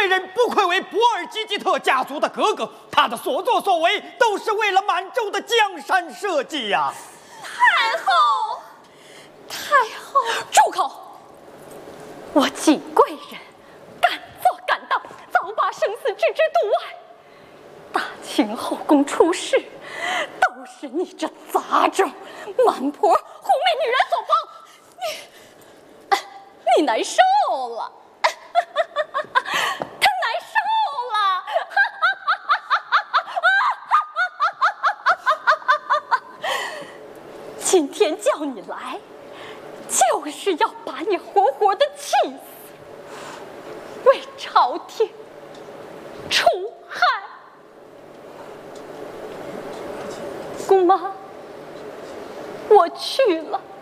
这人不愧为博尔济吉特家族的哥哥，他的所作所为都是为了满洲的江山社稷呀！ 太后，太后，住口！我锦贵人敢作敢当，早把生死置之度外。大清后宫出事，都是你这杂种、蛮婆、狐媚女人所帮。你难受了，他难受了。今天叫你来，就是要把你活活的气死，为朝廷除害。姑妈，我去了。